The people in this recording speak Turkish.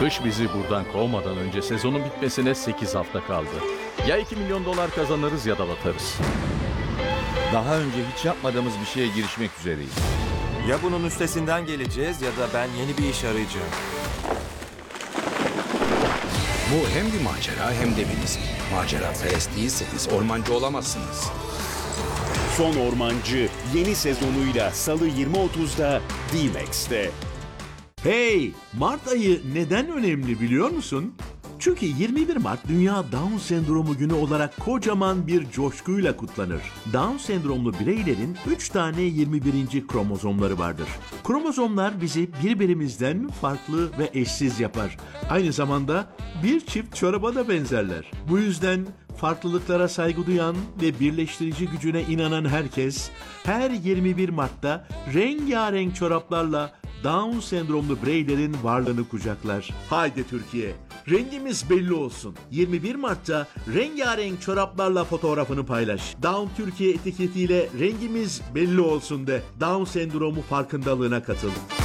Kış bizi buradan kovmadan önce sezonun bitmesine 8 hafta kaldı. Ya 2 milyon dolar kazanırız ya da batarız. Daha önce hiç yapmadığımız bir şeye girişmek üzereyiz. Ya bunun üstesinden geleceğiz ya da ben yeni bir iş arayacağım. Bu hem bir macera hem de bir risk. Macera perest değilseniz ormancı olamazsınız. Son Ormancı yeni sezonuyla Salı 20.30'da D-Max'te. Hey! Mart ayı neden önemli biliyor musun? Çünkü 21 Mart Dünya Down Sendromu Günü olarak kocaman bir coşkuyla kutlanır. Down sendromlu bireylerin 3 tane 21. kromozomları vardır. Kromozomlar bizi birbirimizden farklı ve eşsiz yapar. Aynı zamanda bir çift çoraba da benzerler. Bu yüzden farklılıklara saygı duyan ve birleştirici gücüne inanan herkes her 21 Mart'ta rengarenk çoraplarla Down sendromlu bireylerin varlığını kucaklar. Haydi Türkiye, rengimiz belli olsun. 21 Mart'ta rengarenk çoraplarla fotoğrafını paylaş. Down Türkiye etiketiyle rengimiz belli olsun de. Down sendromu farkındalığına katıl.